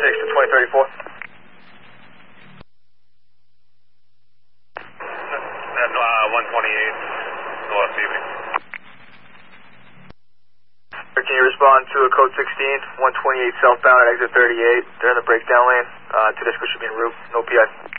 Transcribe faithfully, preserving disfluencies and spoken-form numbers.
six to twenty thirty-four. That's uh, one twenty-eight, North Evening. Can you respond to a code sixteen, one twenty-eight southbound at exit thirty-eight? They're in the breakdown lane. Uh, Tedesco should be en route. No P I.